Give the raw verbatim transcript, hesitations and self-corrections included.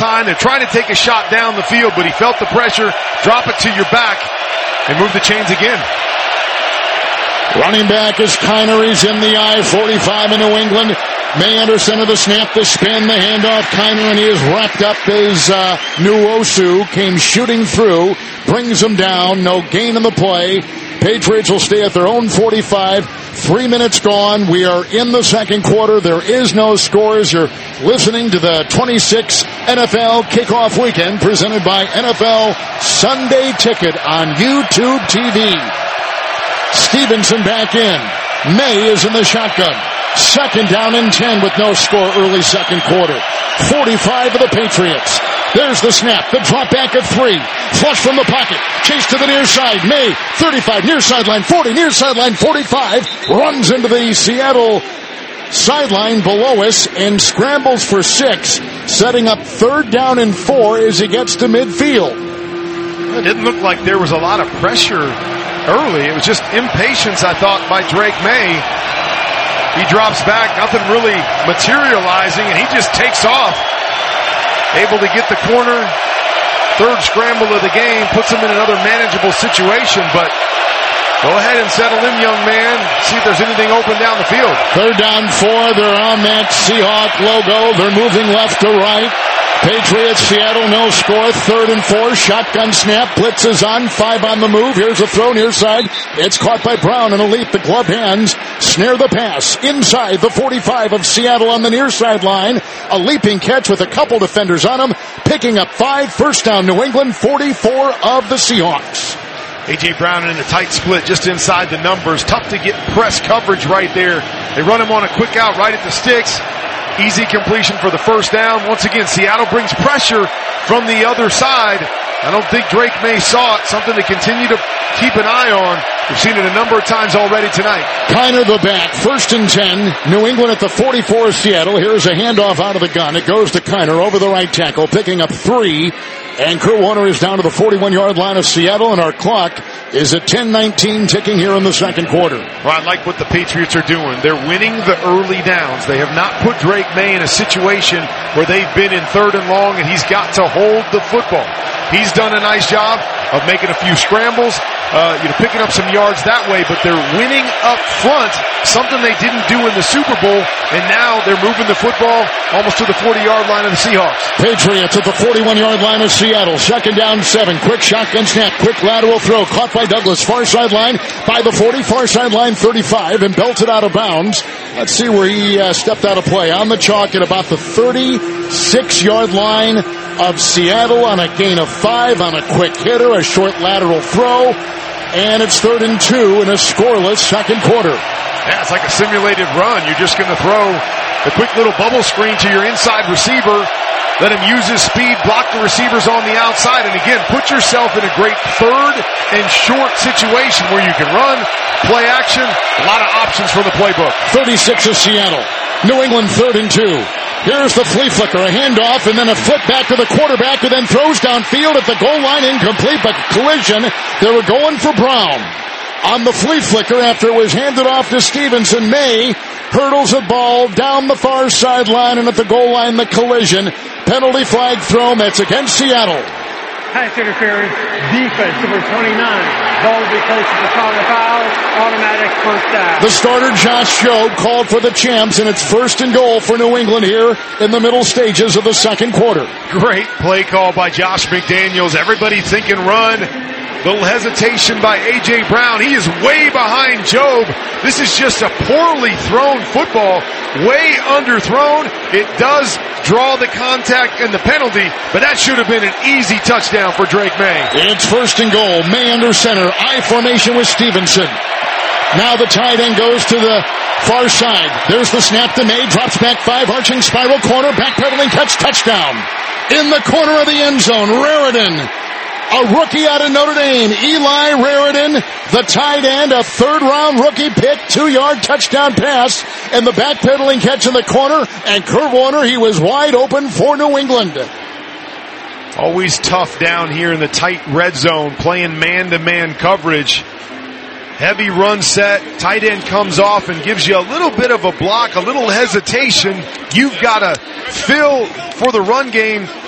time. They're trying to take a shot down the field, but he felt the pressure. Drop it to your back and move the chains again. Running back is Kiner. He's in the I forty-five in New England. May under center, the snap, the spin, the handoff. Kiner, and he is wrapped up as uh, Nwosu came shooting through, brings him down. No gain in the play. Patriots will stay at their own forty-five. Three minutes gone. We are in the second quarter. There is no scores. You're listening to the twenty-six N F L Kickoff Weekend presented by N F L Sunday Ticket on YouTube T V. Stevenson back in. May is in the shotgun. Second down and ten with no score early second quarter. forty-five of the Patriots. There's the snap. The drop back at three. Flush from the pocket. Chase to the near side. May, thirty-five, near sideline, forty, near sideline, forty-five. Runs into the Seattle sideline below us and scrambles for six, setting up third down and four as he gets to midfield. It didn't look like there was a lot of pressure early. It was just impatience, I thought, by Drake May. He drops back, nothing really materializing, and he just takes off. Able to get the corner. Third scramble of the game puts him in another manageable situation, but go ahead and settle in, young man. See if there's anything open down the field. Third down four. They're on that Seahawk logo. They're moving left to right. Patriots, Seattle, no score. Third and four. Shotgun snap. Blitz is on. Five on the move. Here's a throw near side. It's caught by Brown and Elite. The glove hands snare the pass. Inside the forty-five of Seattle on the near sideline. A leaping catch with a couple defenders on him. Picking up five. First down, New England. forty-four of the Seahawks. A J. Brown in a tight split just inside the numbers. Tough to get press coverage right there. They run him on a quick out right at the sticks. Easy completion for the first down. Once again, Seattle brings pressure from the other side. I don't think Drake May saw it. Something to continue to keep an eye on. We've seen it a number of times already tonight. Kiner the back. First and ten. New England at the forty-four of Seattle. Here's a handoff out of the gun. It goes to Kiner over the right tackle, picking up three. And Kurt Warner is down to the forty-one-yard line of Seattle, and our clock is at ten nineteen ticking here in the second quarter. Well, I like what the Patriots are doing. They're winning the early downs. They have not put Drake May in a situation where they've been in third and long, and he's got to hold the football. He's done a nice job of making a few scrambles, uh, you know, picking up some yards that way, but they're winning up front, something they didn't do in the Super Bowl, and now they're moving the football almost to the forty-yard line of the Seahawks. Patriots at the forty-one-yard line of Seattle. Second down, seven. Quick shotgun snap. Quick lateral throw. Caught by Douglas. Far sideline by the forty. Far sideline thirty-five and belted out of bounds. Let's see where he uh, stepped out of play. On the chalk at about the thirty-six-yard line of Seattle on a gain of five on a quick hitter. A short lateral throw. And it's third and two in a scoreless second quarter. Yeah, it's like a simulated run. You're just going to throw the quick little bubble screen to your inside receiver. Let him use his speed, block the receivers on the outside, and again, put yourself in a great third and short situation where you can run, play action, a lot of options for the playbook. thirty-six of Seattle. New England third and two. Here's the flea flicker, a handoff, and then a flip back to the quarterback who then throws downfield at the goal line, incomplete, but collision. They were going for Brown. On the flea flicker after it was handed off to Stevenson, May hurdles a ball down the far sideline, and at the goal line, the collision. Penalty flag thrown. That's against Seattle. Pass interference, defense, number twenty-nine. Ball because of the call of foul, automatic first down. The starter, Josh Jobe, called for the champs, and it's first and goal for New England here in the middle stages of the second quarter. Great play call by Josh McDaniels. Everybody thinking run. Little hesitation by A J. Brown. He is way behind Jobe. This is just a poorly thrown football. Way underthrown. It does draw the contact and the penalty, but that should have been an easy touchdown for Drake May. It's first and goal. May under center. I formation with Stevenson. Now the tight end goes to the far side. There's the snap to May. Drops back five. Arching spiral corner. Backpedaling catch. Touchdown. In the corner of the end zone. Raritan. A rookie out of Notre Dame, Eli Raritan, the tight end, a third-round rookie pick, two-yard touchdown pass, and the backpedaling catch in the corner, and Kurt Warner, he was wide open for New England. Always tough down here in the tight red zone, playing man-to-man coverage. Heavy run set, tight end comes off and gives you a little bit of a block, a little hesitation. You've got to fill for the run game